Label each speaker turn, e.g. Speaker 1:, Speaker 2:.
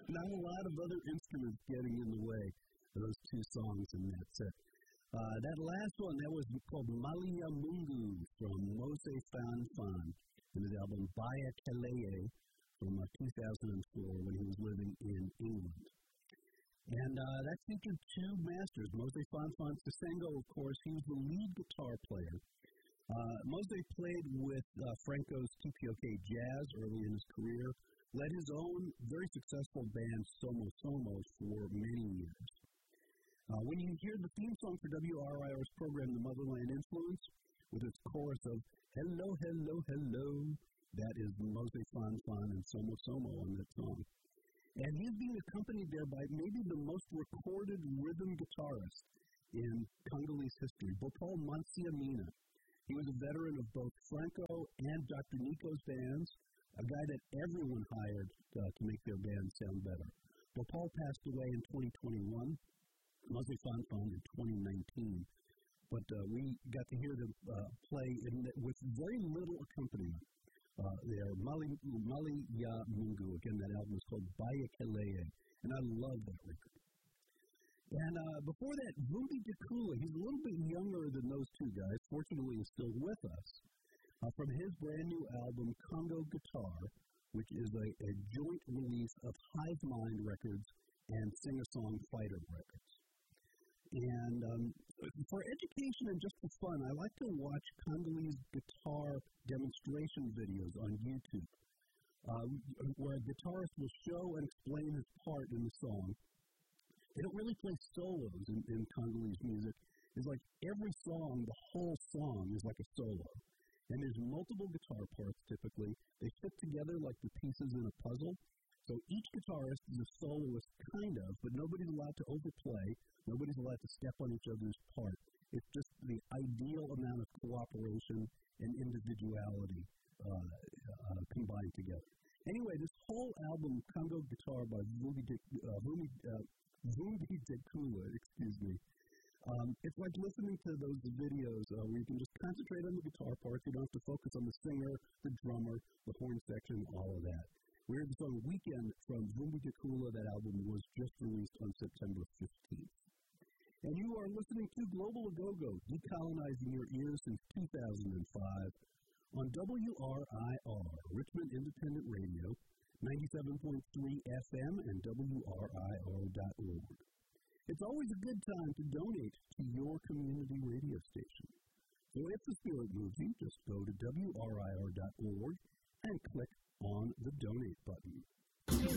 Speaker 1: Not a lot of other instruments getting in the way of those two songs in that set. That last one, that was called Malia Mungu from Mose Fan Fan in his album Baya Keleye from 2004 when he was living in England. And that featured two masters, Mose Fan Fan Sisengo, of course. He was the lead guitar player. Mose played with Franco's TPOK Jazz early in his career, led his own very successful band Somo Somo for many years. When you hear the theme song for WRIR's program, The Motherland Influence, with its chorus of "Hello, hello, hello," that is Mose Fan Fan and Somo Somo on that song. And he's being accompanied there by maybe the most recorded rhythm guitarist in Congolese history, Bopal Mansiamina. He was a veteran of both Franco and Dr. Nico's bands, a guy that everyone hired to make their band sound better. Bopal passed away in 2021, Mose Fan Fan in 2019. But we got to hear them play with very little accompaniment. There, Mali Ya Mungu, again, that album is called Baya Keleye, and I love that record. And before that, Vumbi Dekula, he's a little bit younger than those two guys, fortunately he's still with us, from his brand new album, Congo Guitar, which is a joint release of Hive Mind Records and Sing-A-Song Fighter Records. And for education and just for fun, I like to watch Congolese guitar demonstration videos on YouTube, where a guitarist will show and explain his part in the song. They don't really play solos in Congolese music. It's like every song, the whole song is like a solo. And there's multiple guitar parts typically. They fit together like the pieces in a puzzle. So each guitarist is a soloist, kind of, but nobody's allowed to overplay. Nobody's allowed to step on each other's part. It's just the ideal amount of cooperation and individuality combined together. Anyway, this whole album, Congo Guitar by Vumbi Dekula, it's like listening to those videos where you can just concentrate on the guitar parts. You don't have to focus on the singer, the drummer, the horn section, all of that. We heard the song Weekend from Vumbi Dekula. That album was just released on September 15th. And you are listening to Global A-Go-Go, decolonizing your ears since 2005 on WRIR, Richmond Independent Radio, 97.3 FM and WRIR.org. It's always a good time to donate to your community radio station. So if the spirit moves you, just go to WRIR.org and click on the donate button.